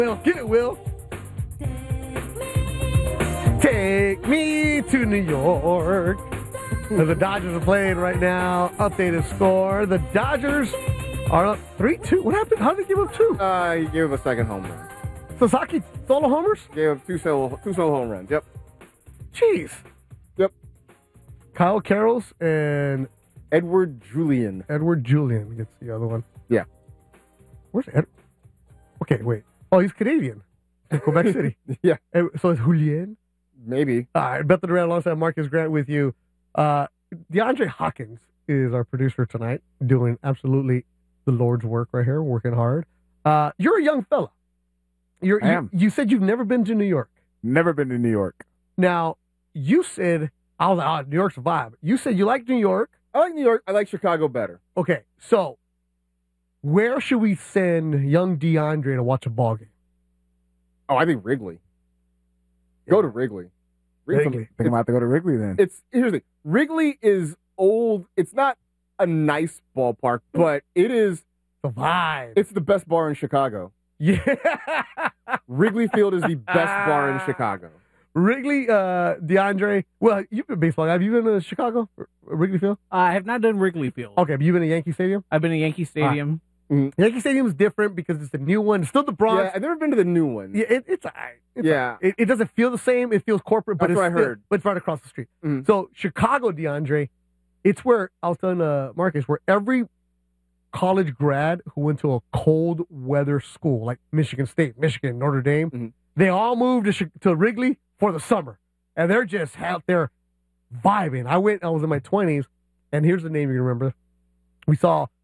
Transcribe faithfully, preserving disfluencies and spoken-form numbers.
Will, get it, Will. Take me to New York. The Dodgers are playing right now. Updated score. The Dodgers are up three two. What happened? How did they give up two? Uh, he gave him a second home run. Sasaki solo homers? Gave him two solo, two solo home runs. Yep. Jeez. Yep. Kyle Carrolls and Edward Julian. Edward Julian gets the other one. Yeah. Where's Ed? Okay, wait. Oh, he's Canadian. Quebec City. Yeah. So it's Julien? Maybe. All right. Beth the Durant alongside Marcus Grant with you. Uh, DeAndre Hawkins is our producer tonight, doing absolutely the Lord's work right here, working hard. Uh, you're a young fella. You're, I you, am. You said you've never been to New York. Never been to New York. Now, you said, I was like, oh, New York's a vibe. You said you like New York. I like New York. I like Chicago better. Okay, so where should we send young DeAndre to watch a ball game? Oh, I think Wrigley. Go to Wrigley. Wrigley. Think about to go to Wrigley then. It's here's the thing. Wrigley is old. It's not a nice ballpark, but it is. The vibe. It's the best bar in Chicago. Yeah. Wrigley Field is the best bar in Chicago. Wrigley, uh, DeAndre. Well, you've been baseball. Have you been to Chicago? R- Wrigley Field? I have not done Wrigley Field. Okay, but you've been to Yankee Stadium? I've been to Yankee Stadium. Yankee Stadium is different because it's the new one. It's still the Bronx. Yeah, I've never been to the new one. Yeah, it, it's all right. It's Yeah. all right. It, it doesn't feel the same. It feels corporate, but That's it's what I still- heard. but it's right across the street. Mhm. So Chicago, DeAndre, it's where I was telling uh, Marcus, where every college grad who went to a cold weather school like Michigan State, Michigan, Notre Dame, Mhm. they all moved to, Chi- to Wrigley for the summer, and they're just out there vibing. I went. I was in my twenties, and here's the name you remember. We saw